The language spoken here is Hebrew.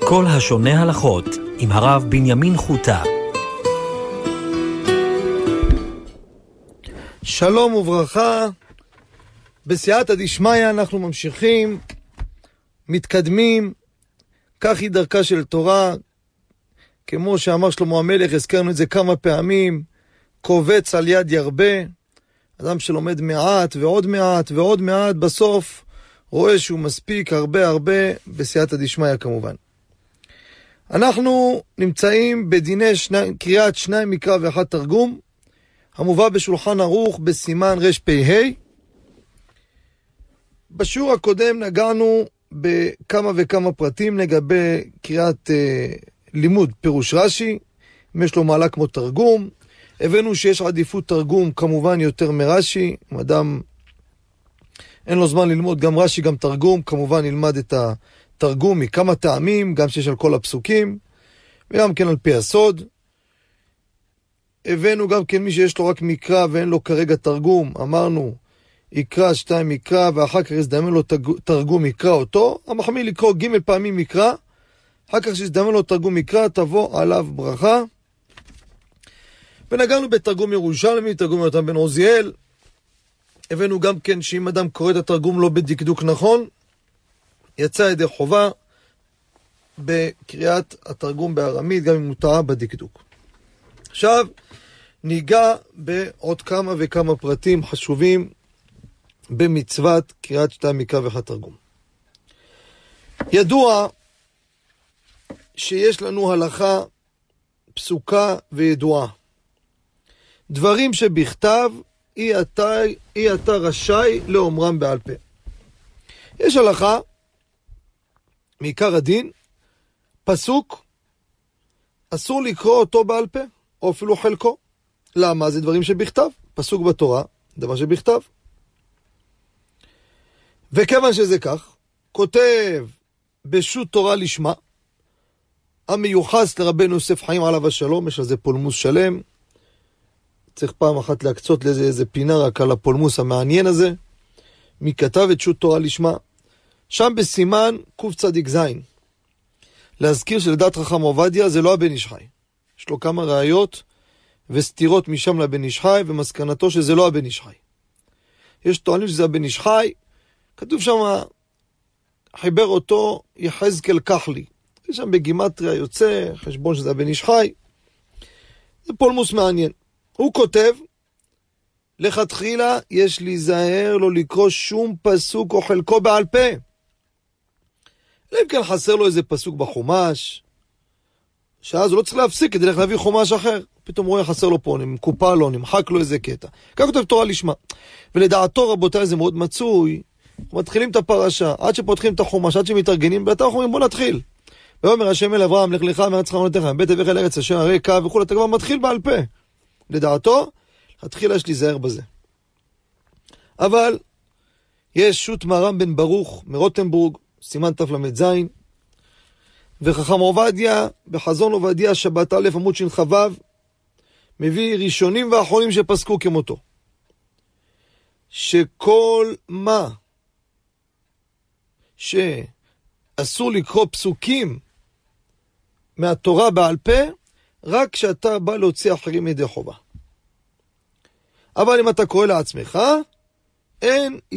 כל השונה הלכות עם הרב בנימין חוטה. שלום וברכה. בסייעתא דשמיא אנחנו ממשיכים, מתקדמים. כך היא דרכה של תורה, כמו שאמר שלמה המלך, הזכרנו את זה כמה פעמים, קובץ על יד ירבה. אדם שלומד מעט ועוד מעט ועוד מעט, בסוף רואה שהוא מספיק הרבה בסייעתא דשמיא כמובן. אנחנו נמצאים בדיני קריאת 2 מקרא ו1 תרגום, המובא בשולחן ערוך בסימן רפ"ה. בשיעור הקודם נגענו בכמה וכמה פרטים לגבי קריאת לימוד פירוש רש"י, אם יש לו מעלה כמו תרגום. הבאנו שיש עדיפות תרגום כמובן יותר מרש"י, אם אדם אין לו זמן ללמוד גם רש"י גם תרגום, כמובן ילמד את התרגום מכמה טעמים, גם שיש על כל הפסוקים, וגם כן על פי הסוד. הבאנו גם כן מי שיש לו רק מקרא ואין לו כרגע תרגום, אמרנו יקרא 2 מקרא ואחר כך יזדמן לו תרגום יקרא אותו, המחמיא לקרוא ג' פעמים מקרא, אחר כך שיזדמן לו תרגום מקרא תבוא עליו ברכה. ונגענו בתרגום ירושלמי, תרגום יונתן בן עוזיאל. הבאנו גם כן שאם אדם קורא את התרגום לא בדקדוק נכון, יצא ידי חובה בקריאת התרגום בארמית, גם אם הוא טעה בדקדוק. עכשיו ניגע בעוד כמה וכמה פרטים חשובים במצוות קריאת 2 מקרא ו1 תרגום. ידוע שיש לנו הלכה פסוקה וידועה. דברים שבכתב אי אתה רשאי לאומרם בעל פה. יש הלכה, מעיקר הדין, פסוק, אסור לקרוא אותו בעל פה, או אפילו חלקו. למה? זה דברים שבכתב. פסוק בתורה, דבר שבכתב. וכיוון שזה כך, כותב בשו"ת תורה לשמה, המיוחס לרבנו יוסף חיים עליו השלום, יש על זה פולמוס שלם, צריך פעם אחת להקצות לאיזה פינה רק על הפולמוס המעניין הזה, מי כתב את שו"ת תורה לשמה, שם בסימן קצ"ז, להזכיר שלדעת חכם עובדיה זה לא הבן איש חי, יש לו כמה ראיות וסתירות משם לבן איש חי, ומסקנתו שזה לא הבן איש חי. יש טוענים שזה הבן איש חי, כתוב שם, חיבר אותו יחזקאל כחלי, יש שם בגימטריה יוצא, חשבון שזה הבן איש חי, זה פולמוס מעניין. הוא כותב, לכתחילה יש להיזהר לא לקרוא שום פסוק או חלקו בעל פה. אלא אם כן חסר לו איזה פסוק בחומש, שאז הוא לא צריך להפסיק כדי להביא חומש אחר. פתאום רואה חסר לו פה, מקופל לו, נמחק לו איזה קטע. כך כותב תורה לשמה. ולדעתו רבותיי זה מאוד מצוי, מתחילים את הפרשה, עד שפותחים את החומש, עד שמתארגנים, ואתה אומרים בוא נתחיל. ואומר השם אל אברהם, לך לך מארץ חמונתך, מבית אביך אל ארץ אשר הרי קו וכו', אתה כבר מתחיל בעל פה. לדעתו, התחילה יש להיזהר בזה. אבל יש שו"ת מהר"ם בן ברוך מרוטנבורג, סימן תל"ז, וחכם עובדיה בחזון עובדיה שבת א' עמוד שכ"ו, מביא ראשונים ואחרונים שפסקו כמותו, שכל מה שאסור לקרוא פסוקים מהתורה בעל פה, רק כשאתה בא להוציא אחרים ידי חובה. אבל אם אתה קורא לעצמך, אין